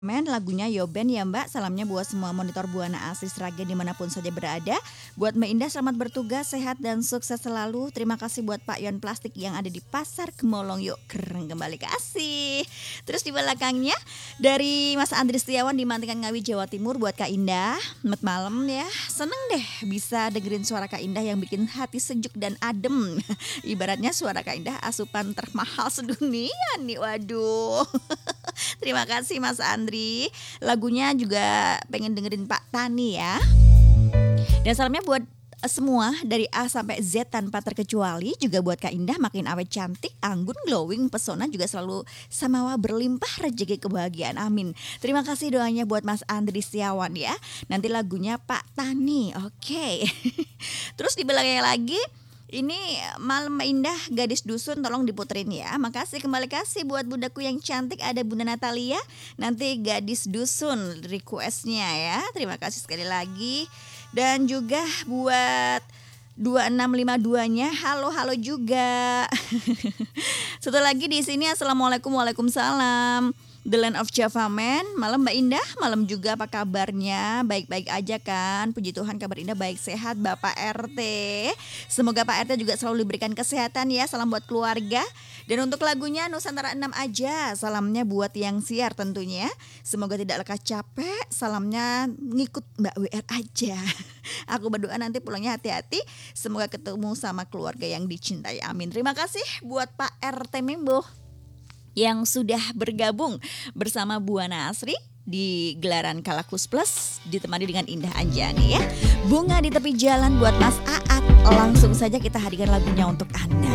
Lagunya Yoben ya Mbak, salamnya buat semua monitor Buana Asri Sragen dimanapun saja berada. Buat Mbak Indah selamat bertugas, sehat dan sukses selalu. Terima kasih buat Pak Yon Plastik yang ada di Pasar Gemolong. Yuk keren kembali kasih. Terus di belakangnya dari Mas Andri Setiawan di Mantingan Ngawi Jawa Timur buat Kak Indah. Selamat malam ya, seneng deh bisa dengerin suara Kak Indah yang bikin hati sejuk dan adem. Ibaratnya suara Kak Indah asupan termahal sedunia nih, waduh. Terima kasih Mas Andri. Lagunya juga pengen dengerin Pak Tani ya. Dan salamnya buat semua dari A sampai Z tanpa terkecuali. Juga buat Kak Indah makin awet cantik, anggun, glowing, pesona juga selalu samawa berlimpah rezeki kebahagiaan. Amin. Terima kasih doanya buat Mas Andri Setiawan ya. Nanti lagunya Pak Tani. Oke. Terus di belakangnya lagi ini Malam Indah Gadis Dusun tolong diputerin ya. Makasih kembali kasih buat bundaku yang cantik ada Bunda Natalia. Nanti Gadis Dusun requestnya ya. Terima kasih sekali lagi. Dan juga buat 2652-nya halo juga. Satu lagi di sini assalamualaikum waalaikumsalam. The Land of Java Man. Malam Mbak Indah, malam juga apa kabarnya? Baik-baik aja kan? Puji Tuhan kabar Indah baik sehat Bapak RT. Semoga Pak RT juga selalu diberikan kesehatan ya. Salam buat keluarga. Dan untuk lagunya Nusantara 6 aja. Salamnya buat yang siar tentunya. Semoga tidak lekas capek. Salamnya ngikut Mbak WR aja. Aku berdoa nanti pulangnya hati-hati. Semoga ketemu sama keluarga yang dicintai. Amin. Terima kasih buat Pak RT Membo yang sudah bergabung bersama Buana Asri di gelaran Kalakus Plus ditemani dengan Indah Anjani ya. Bunga di tepi jalan buat Mas Aat. Langsung saja kita hadirkan lagunya untuk Anda.